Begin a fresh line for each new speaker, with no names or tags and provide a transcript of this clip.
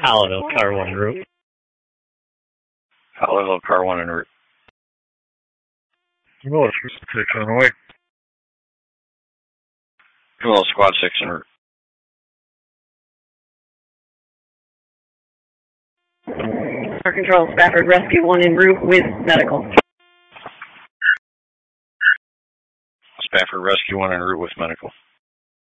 Hallandale, car 1 en route.
Hallandale, car 1 en route.
Camilla, 6 on the way.
Camilla, squad 6 en route.
Air Control, Spafford Rescue 1 en route with medical.
Spafford Rescue 1 en route with medical.